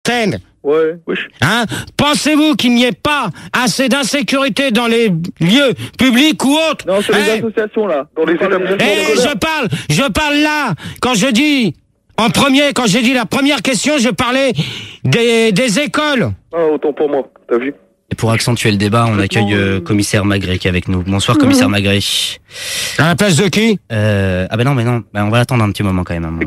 Ouais, oui. Hein? Pensez-vous qu'il n'y ait pas assez d'insécurité dans les lieux publics ou autres? Non, c'est les associations, là. Dans les établissements scolaires. Je parle là, quand j'ai dit la première question, je parlais des écoles. Ah, autant pour moi, t'as vu? Et pour accentuer le débat, on accueille commissaire Magré qui est avec nous. Bonsoir commissaire Magré. À la place de qui? Ah ben non, on va attendre un petit moment quand même.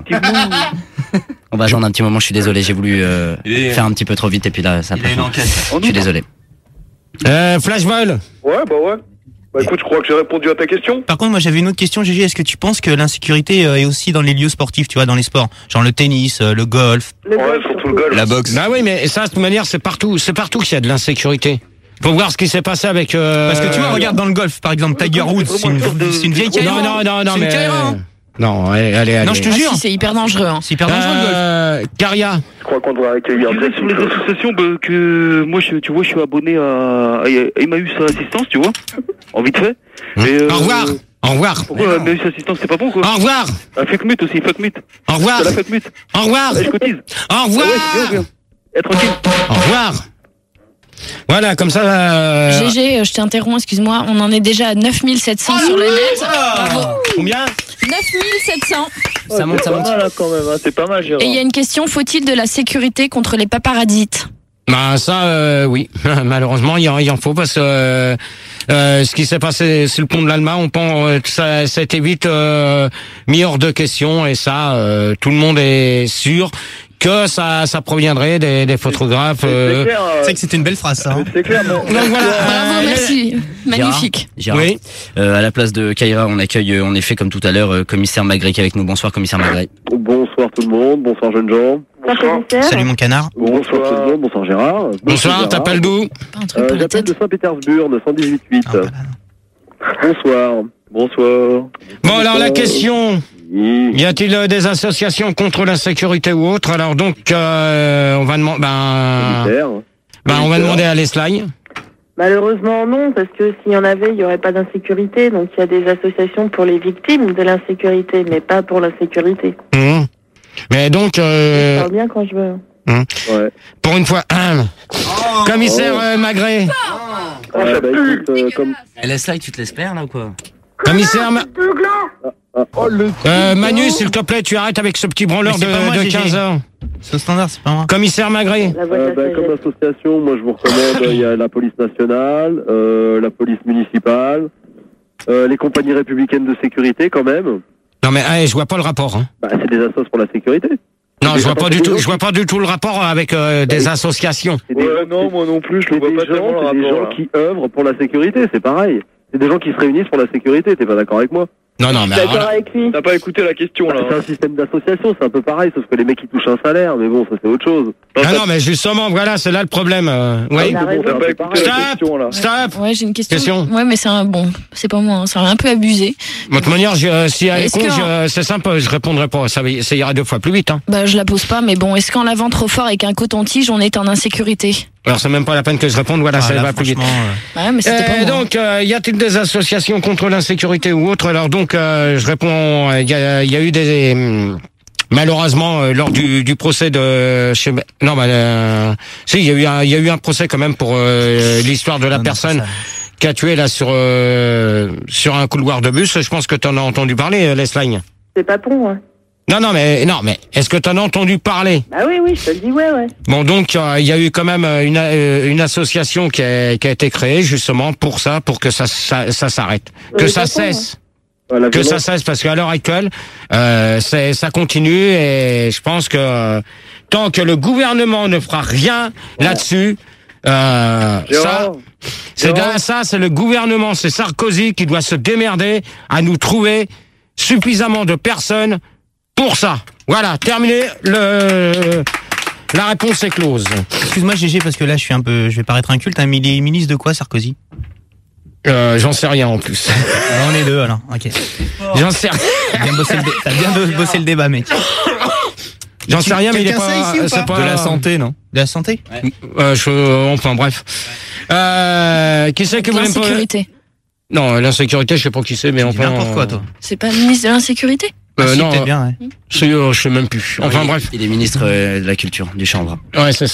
On va attendre un petit moment, je suis désolé, j'ai voulu faire un petit peu trop vite et puis là ça passe. Je suis désolé. Flashball. Ouais. Bah écoute, je crois que j'ai répondu à ta question. Par contre, moi j'avais une autre question, Gégé. Est-ce que tu penses que l'insécurité est aussi dans les lieux sportifs, tu vois, dans les sports, genre le tennis, le golf? Ouais, surtout le golf. La boxe. Bah oui, mais ça, de toute manière, c'est partout qu'il y a de l'insécurité. Faut voir ce qui s'est passé avec. Parce que tu vois, regarde dans le golf, par exemple, Tiger Woods, c'est une vieille Kaira. Non, c'est mais. une Kaira, hein. Non, allez. Non, je te jure. Si, c'est hyper dangereux. Hein. C'est hyper dangereux le golf. Caria. Je crois qu'on doit accueillir. Je dirais sur les associations que moi, tu vois, je suis abonné à Emmaüs Assistance, tu vois, en vite fait. Et, Au revoir. Pourquoi Emmaüs Assistance, c'est pas bon, quoi? Au revoir. Fuck mute aussi, fuck mute. Au revoir. C'est la fuck mute. Au revoir. Je cotise. Au revoir. Ouais, viens. Et tranquille. Au revoir. Voilà, comme ça. Gégé, je t'interromps, excuse-moi. On en est déjà à 9700 sur le net. Bravo. Combien? 9700. Ça monte. C'est pas mal, là, quand même, hein. C'est pas mal, Gérard. Et il y a une question, faut-il de la sécurité contre les paparazzis? Bah ça, oui. Malheureusement, il en faut parce que ce qui s'est passé sur le pont de l'Alma, on pense ça a été vite mis hors de question et ça, tout le monde est sûr que ça proviendrait des photographes. C'est clair, C'est vrai que c'était une belle phrase, ça. Hein. c'est clair, non. Donc voilà. Bravo, merci. Magnifique. Gérard. Oui. À la place de Kaira, on accueille en effet comme tout à l'heure commissaire Magré qui est avec nous. Bonsoir commissaire Magré. Bonsoir tout le monde, bonsoir jeunes gens. Bonsoir. Salut mon canard. Bonsoir tout le monde, bonsoir Gérard. Bonsoir, t'appelles d'où? Pas un truc pour la J'appelle tête. de Saint-Pétersbourg, de 118.8. Ah, voilà. Bonsoir. Bon alors la question. Oui. Y a-t-il des associations contre l'insécurité ou autre? Alors donc on va demander on va demander à l'Eslagne. Malheureusement non, parce que s'il y en avait, il n'y aurait pas d'insécurité. Donc il y a des associations pour les victimes de l'insécurité, mais pas pour l'insécurité. Mais donc Je parle bien quand je veux. Ouais. pour une fois, commissaire Magré. Bah, écoute, comme... Laisse là, tu te laisses faire là ou quoi? Commissaire Manu, s'il te plaît, tu arrêtes avec ce petit branleur Mais c'est pas moi, de Gégé. 15 ans. C'est au standard, c'est pas moi. Commissaire Magré. La voix de la Comme sagesse. association, moi je vous recommande, il y a la police nationale, la police municipale, les compagnies républicaines de sécurité quand même. Non mais je vois pas le rapport. Hein. Bah, c'est des assos pour la sécurité. Non, C'est je vois des pas gens du tout. qui- Je vois pas du tout le rapport avec des associations. C'est des- non, moi non plus, je c'est le vois des pas tellement le gens, c'est des rapport, gens là. qui œuvrent pour la sécurité, c'est pareil. C'est des gens qui se réunissent pour la sécurité, t'es pas d'accord avec moi? Non, mais D'accord alors, avec lui. T'as pas écouté la question, là. C'est un système d'association, c'est un peu pareil, sauf que les mecs ils touchent un salaire, mais bon, ça c'est autre chose. non, mais justement, voilà, c'est là le problème. Oui. Il a raison. T'as pas écouté la Stop. question, là. Stop. Ouais, j'ai une question. Question. Ouais, mais c'est c'est pas moi, hein, c'est un peu abusé. De toute manière, si elle est Est-ce con, que- c'est simple, je répondrai pas. Ça ira 2 fois plus vite. Hein. Bah, je la pose pas, mais bon, est-ce qu'en lavant trop fort avec un coton-tige, on est en insécurité? Alors c'est même pas la peine que je réponde. Voilà, ça là, va plus vite. franchement, Ouais, mais c'était pas moi. Donc, y a-t-il des associations contre l'insécurité ou autre? Alors donc, je réponds. Il y a eu des malheureusement lors du procès de si il y a eu un procès quand même pour l'histoire de la personne qui a tué là sur un couloir de bus. Je pense que tu en as entendu parler, Leslagne. C'est pas bon, hein. Non, mais est-ce que tu en as entendu parler? Ah oui, je te le dis, ouais. Bon, donc il y a eu quand même une association qui a été créée justement pour ça, pour que ça s'arrête, que ça cesse. La Que ça violence, cesse, parce qu'à l'heure actuelle, ça continue et je pense que tant que le gouvernement ne fera rien là-dessus, c'est le gouvernement, c'est Sarkozy qui doit se démerder à nous trouver suffisamment de personnes pour ça. Voilà, terminé la réponse est close. Excuse-moi Gégé, parce que là je vais paraître inculte, hein, mais il est ministre de quoi Sarkozy? J'en sais rien en plus. On est deux alors, ok. J'en sais rien. T'as bien bossé le débat, mec. J'en sais rien, mais il est Quelqu'un pas, sait ici ou c'est pas pas de la santé, non? De la santé? Enfin bref. Qui c'est que vous n'aimez pas? L'insécurité. Non, l'insécurité, je sais pas qui c'est, mais Tu dis enfin. n'importe quoi, toi. C'est pas le ministre de l'insécurité? Non, peut-être bien, ouais. je sais même plus. Enfin bref. Il est ministre de la Culture, du Chambre. Ouais, c'est ça.